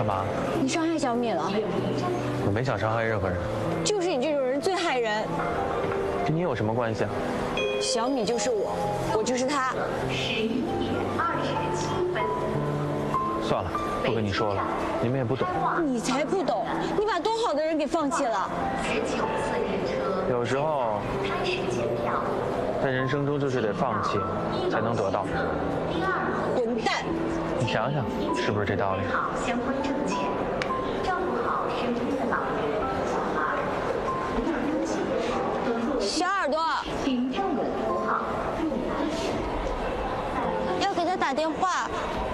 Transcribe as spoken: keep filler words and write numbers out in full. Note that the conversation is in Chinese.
嘛？ 你伤害小米了。 我没想伤害任何人。 就是你这种人最害人。 跟你有什么关系啊？ 小米就是我，我就是他。 十一点二十七分。 算了，不跟你说了，你们也不懂。 你才不懂，你把多好的人给放弃了。 十九次列车。 有时候， 开始检票。 在人生中就是得放弃，才能得到。 第二混蛋！ 你想想，是不是这道理？ 好相关证件，照顾好身边的老人、小孩。不要拥挤。 小耳朵， 请站稳扶好。 要给他打电话。